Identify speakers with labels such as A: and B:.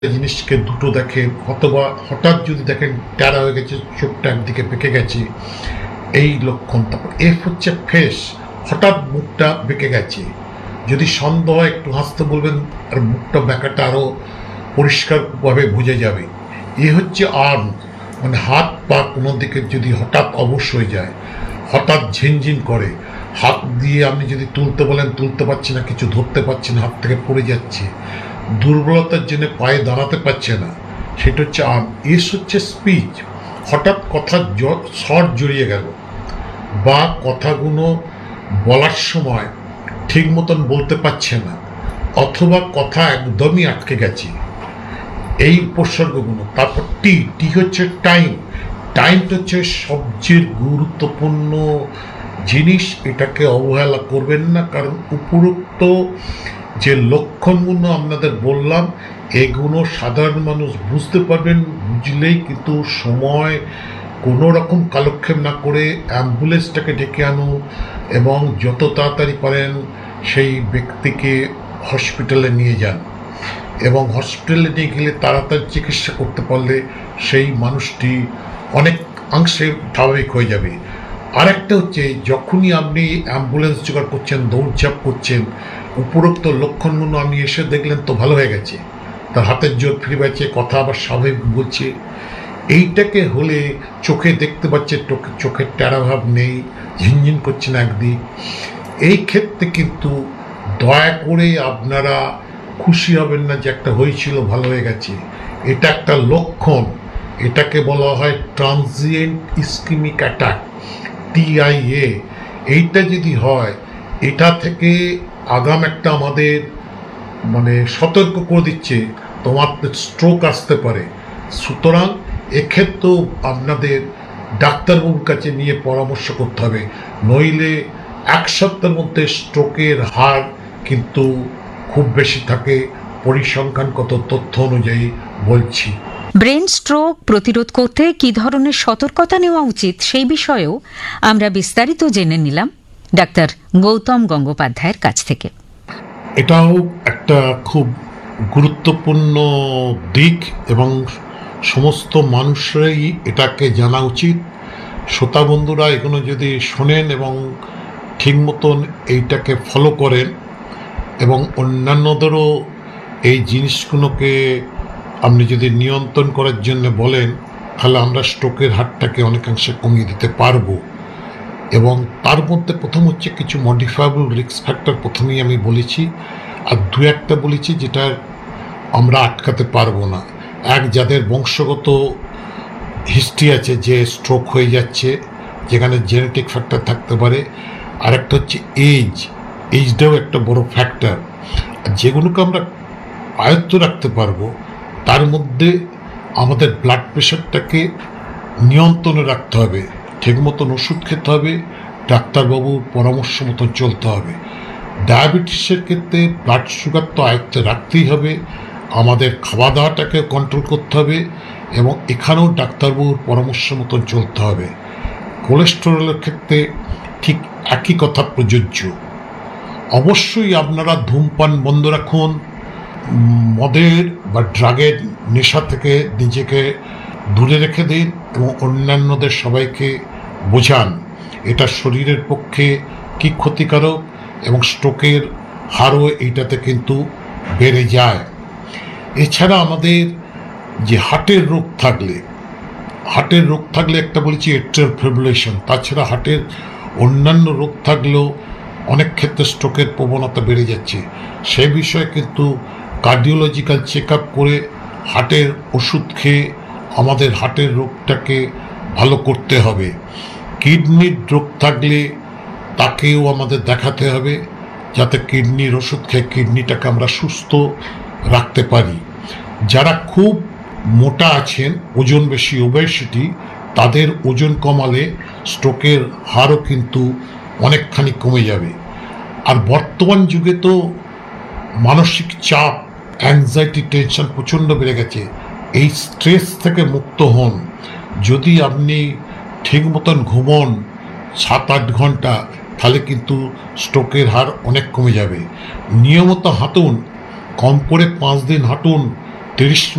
A: জিনিসকে দুটো দেখেন, অথবা হঠাৎ যদি দেখেন ট্যারা হয়ে গেছে, চোখটা একদিকে বেঁকে গেছে, এই লক্ষণ। তারপর এফ হচ্ছে ফেস, হঠাৎ মুখটা বেঁকে গেছে, যদি সন্দেহ হয় একটু হাসতে বলবেন, আর মুখটা বেঁকাটা আরও পরিষ্কারভাবে বুঝে যাবে। এ হচ্ছে আর্ম, মানে হাত পা কোনো দিকে যদি হঠাৎ অবশ হয়ে যায়, হঠাৎ ঝিনঝিন করে, হাত দিয়ে আপনি যদি তুলতে বলেন তুলতে পারছি না, কিছু ধরতে পারছি না, হাত থেকে পড়ে যাচ্ছে, দুর্বলতার জন্য পায়ে দাঁড়াতে পারছে না, সেটা হচ্ছে আর্ম। এস হচ্ছে স্পিচ, হঠাৎ কথার শর্ট জড়িয়ে গেল, বা কথাগুলো বলার সময় ঠিক মতন বলতে পারছে না, অথবা কথা একদমই আটকে গেছে, এই উপসর্গগুলো। তারপর টি, টি হচ্ছে টাইম। টাইমটা হচ্ছে সবচেয়ে গুরুত্বপূর্ণ জিনিস, এটাকে অবহেলা করবেন না, কারণ উপরোক্ত যে লক্ষণগুলো আপনাদের বললাম, এগুলো সাধারণ মানুষ বুঝতে পারবেন, বুঝলেই কিন্তু সময় কোনো রকম কালক্ষেপ না করে অ্যাম্বুলেন্সটাকে ডেকে আনুন, এবং যত তাড়াতাড়ি পারেন সেই ব্যক্তিকে হসপিটালে নিয়ে যান, এবং হসপিটালে নিয়ে গেলে তাড়াতাড়ি চিকিৎসা করতে পারলে সেই মানুষটি অনেকাংশে স্বাভাবিক হয়ে যাবে। আরেকটা হচ্ছে, যখনই আপনি অ্যাম্বুলেন্স জোগাড় করছেন, দৌড়ঝাঁপ করছেন, উপরোক্ত লক্ষণগুলো আপনি এসে দেখলেন তো ভালো হয়ে গেছে, তার হাতের জোর ফিরে পাচ্ছে, কথা আবার স্বাভাবিক বলছে, এইটাকে হলে চোখে দেখতে পাচ্ছে, চোখের ট্যারাভাব নেই, ঝিনঝিন করছে না একদিক, এই ক্ষেত্রে কিন্তু দয়া করে আপনারা খুশি হবেন না যে একটা হয়েছিল ভালো হয়ে গেছে, এটা একটা লক্ষণ। এটাকে বলা হয় ট্রানজিয়েন্ট ইস্কিমিক অ্যাটাক, TIA। এইটা যদি হয়, এটা থেকে আগাম একটা আমাদের মানে সতর্ক করে দিচ্ছে তোমার স্ট্রোক আসতে পারে। সুতরাং এক্ষেত্রেও আপনাদের ডাক্তারবাবুর কাছে নিয়ে পরামর্শ করতে হবে, নইলে এক সপ্তাহের মধ্যে স্ট্রোকের হার কিন্তু খুব বেশি থাকে, পরিসংখ্যানগত তথ্য অনুযায়ী বলছি।
B: ব্রেন স্ট্রোক প্রতিরোধ করতে কি ধরনের সতর্কতা নেওয়া উচিত সেই বিষয়েও আমরা বিস্তারিত জেনে নিলাম ডাক্তার গৌতম গঙ্গোপাধ্যায়ের কাছ থেকে।
A: এটাও একটা খুব গুরুত্বপূর্ণ দিক, এবং সমস্ত মানুষরাই এটাকে জানা উচিত। শ্রোতা বন্ধুরা এগুলো যদি শোনেন এবং ঠিক মতন এইটাকে ফলো করেন, এবং অন্যান্যদেরও এই জিনিসগুলোকে আপনি যদি নিয়ন্ত্রণ করার জন্য বলেন, তাহলে আমরা স্ট্রোকের হারটাকে অনেকাংশে কমিয়ে দিতে পারবো। এবং তার মধ্যে প্রথম হচ্ছে কিছু মডিফায়েবল রিস্ক ফ্যাক্টর প্রথমেই আমি বলেছি, আর দু একটা বলেছি যেটা আমরা আটকাতে পারবো না। এক, যাদের বংশগত হিস্ট্রি আছে যে স্ট্রোক হয়ে যাচ্ছে, যেখানে জেনেটিক ফ্যাক্টর থাকতে পারে। আর একটা হচ্ছে এইজটাও একটা বড় ফ্যাক্টর। যেগুলোকে আমরা আয়ত্ত রাখতে পারবো, তার মধ্যে আমাদের ব্লাড প্রেশারটাকে নিয়ন্ত্রণে রাখতে হবে, ঠিক মতন ওষুধ খেতে হবে, ডাক্তারবাবুর পরামর্শ মতন চলতে হবে। ডায়াবেটিসের ক্ষেত্রে ব্লাড সুগার তো আয়ত্তে রাখতেই হবে, আমাদের খাওয়া দাওয়াটাকে কন্ট্রোল করতে হবে, এবং এখানেও ডাক্তারবাবুর পরামর্শ মতন চলতে হবে। কোলেস্টেরলের ক্ষেত্রে ঠিক একই কথা প্রযোজ্য। অবশ্যই আপনারা ধূমপান বন্ধ রাখুন, মদের বা ড্রাগের নেশা থেকে নিজেকে দূরে রেখে দিন, এবং অন্যান্যদের সবাইকে বোঝান এটা শরীরের পক্ষে কি ক্ষতিকারক, এবং স্ট্রোকের হারও এইটাতে কিন্তু বেড়ে যায়। এছাড়া আমাদের যে হার্টের রোগ থাকলে একটা বলেছি এট্রিয়াল ফিব্রিলেশন, তাছাড়া হার্টের অন্যান্য রোগ থাকলেও অনেক ক্ষেত্রে স্ট্রোকের প্রবণতা বেড়ে যাচ্ছে। সে বিষয়ে কিন্তু কার্ডিওলজিক্যাল চেক আপ করে হার্টের ওষুধ খেয়ে আমাদের হার্টের রোগটাকে ভালো করতে হবে। কিডনির রোগ থাকলে তাকেও আমাদের দেখাতে হবে, যাতে কিডনির ওষুধ খেয়ে কিডনিটাকে আমরা সুস্থ রাখতে পারি। যারা খুব মোটা আছেন, ওজন বেশি, ওবেসিটি, তাদের ওজন কমালে স্ট্রোকের হারও কিন্তু অনেকখানি কমে যাবে। আর বর্তমান যুগে তো মানসিক চাপ, অ্যাংজাইটি, টেনশন প্রচণ্ড বেড়ে গেছে। এই স্ট্রেস থেকে মুক্ত হন। যদি আপনি ঠিক মতন ঘুমন 7-8 ঘন্টা, তাহলে কিন্তু স্ট্রোকের হার অনেক কমে যাবে। নিয়মিত হাঁটুন, কম করে 5 দিন হাঁটুন, 30